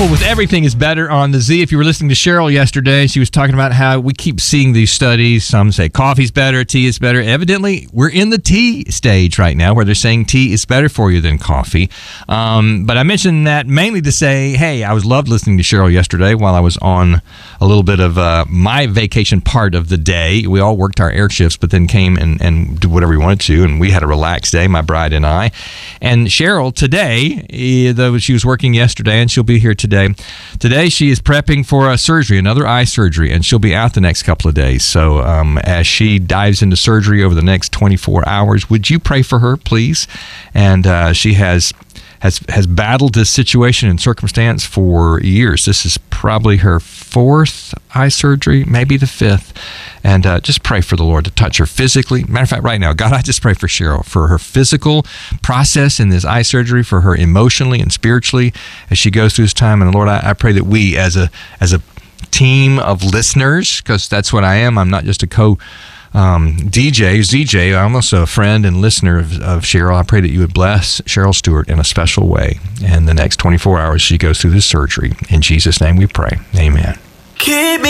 Apple with Everything is Better on the Z. If you were listening to Cheryl yesterday, she was talking about how we keep seeing these studies. Some say coffee's better, tea is better. Evidently, we're in the tea stage right now where they're saying tea is better for you than coffee. But I mentioned that mainly to say, hey, I loved listening to Cheryl yesterday while I was on a little bit of my vacation part of the day. We all worked our air shifts, but then came and did whatever we wanted to, and we had a relaxed day, my bride and I. And Cheryl today, though she was working yesterday, and she'll be here today. Today she is prepping for a surgery, another eye surgery, and she'll be out the next couple of days. So as she dives into surgery over the next 24 hours, would you pray for her, please? And she has battled this situation and circumstance for years. This is probably her fourth eye surgery, maybe the fifth. And just pray for the Lord to touch her physically. Matter of fact, right now, God, I just pray for Cheryl, for her physical process in this eye surgery, for her emotionally and spiritually as she goes through this time. And Lord, I pray that we as a team of listeners, because that's what I am. I'm not just a ZJ, I'm also a friend and listener of Cheryl. I pray that you would bless Cheryl Stewart in a special way in the next 24 hours she goes through this surgery. In Jesus' name we pray. Amen. Keep me